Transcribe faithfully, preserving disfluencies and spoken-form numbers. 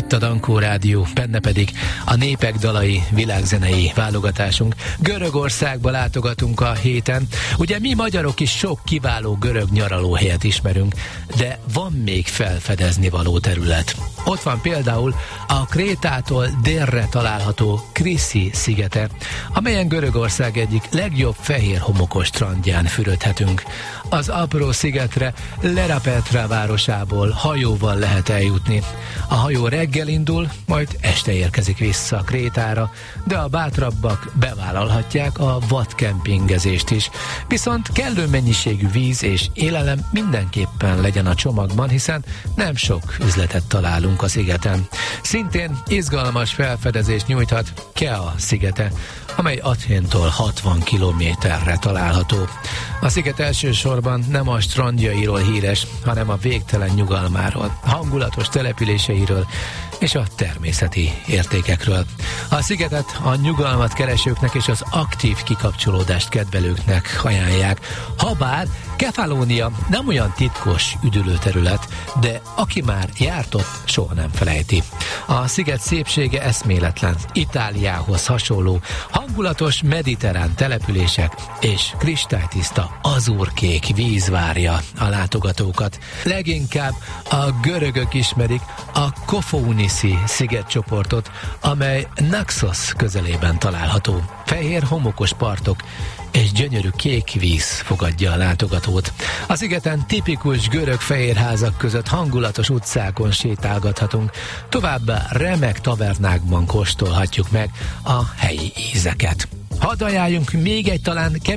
itt a Dankó Rádió, benne pedig a népek dalai világzenei válogatásunk. Görögországba látogatunk a héten. Ugye mi magyarok is sok kiváló görög nyaralóhelyet ismerünk, de van még felfedezni való terület. Ott van például a Krétától délre található Kriszi szigete, amelyen Görögország egyik legjobb fehér homokos strandján fürödhetünk. Az apró szigetre Lerapetra városából hajóval lehet eljutni. A hajó reggel indul, majd este érkezik vissza Krétára, de a bátrabbak bevállalhatják a vadkempingezést is. Viszont kellő mennyiségű víz és élelem mindenképpen legyen a csomagban, hiszen nem sok üzletet találunk a szigeten. Szintén izgalmas felfedezést nyújthat Kea szigete, amely Athéntól hatvan kilométerre található. A sziget elsősorban nem a strandjairól híres, hanem a végtelen nyugalmáról, hangulatos településeiről és a természeti értékekről. A szigetet a nyugalmat keresőknek és az aktív kikapcsolódást kedvelőknek ajánlják. Habár Kefalónia nem olyan titkos üdülőterület, de aki már járt ott, soha nem felejti. A sziget szépsége eszméletlen, Itáliához hasonló, hangulatos mediterrán települések és kristálytiszta azurkék víz várja a látogatókat. Leginkább a görögök ismerik a Kofounisi szigetcsoportot, amely Naxos közelében található. Fehér homokos partok és gyönyörű kék víz fogadja a látogatót. A szigeten tipikus görög fehérházak között hangulatos utcákon sétálgathatunk, továbbá remek tavernákban kóstolhatjuk meg a helyi ízeket. Hadd ajánljunk még egy talán kevés